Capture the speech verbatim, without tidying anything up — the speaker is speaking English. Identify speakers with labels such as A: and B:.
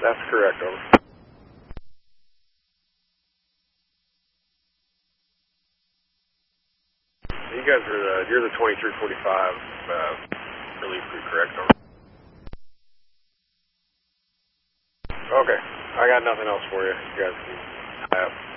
A: That's correct, over. You guys are the, you're the twenty-three forty-five uh, relief crew, correct, over? Okay, I got nothing else for you. You guys can have.